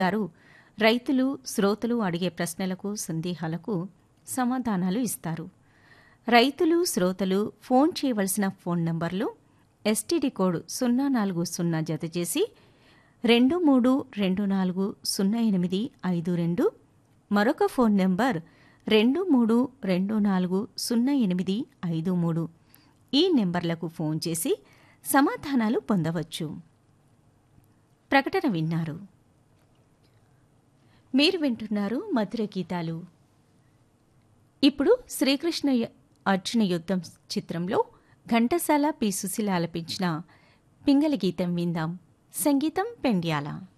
గారు రైతులు, శ్రోతలు అడిగే ప్రశ్నలకు, సందేహాలకు సమాధానాలు ఇస్తారు. రైతులు, శ్రోతలు ఫోన్ చేయవలసిన ఫోన్ నంబర్లు ఎస్టీడీ కోడ్ 040 జతచేసి 23240852, మరొక ఫోన్ నంబర్ 23240853. ఈ నెంబర్లకు ఫోన్ చేసి సమాధానాలు పొందవచ్చు. ప్రకటన విన్నారు. మీరు వింటున్నారు మధుర గీతాలు. ఇప్పుడు శ్రీకృష్ణ అర్జున యుద్ధం చిత్రంలో ఘంటసాల పి. సుశీల ఆలపించిన పింగళి గీతం విందాం. సంగీతం పెండ్యాల.